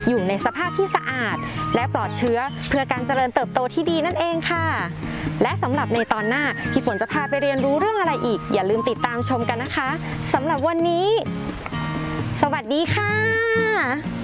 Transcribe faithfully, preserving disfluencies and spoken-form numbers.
อยู่ในสภาพที่สะอาดและปลอดเชื้อเพื่อการเจริญเติบโตที่ดีนั่นเองค่ะและสำหรับในตอนหน้าพี่ฝนจะพาไปเรียนรู้เรื่องอะไรอีกอย่าลืมติดตามชมกันนะคะสำหรับวันนี้สวัสดีค่ะ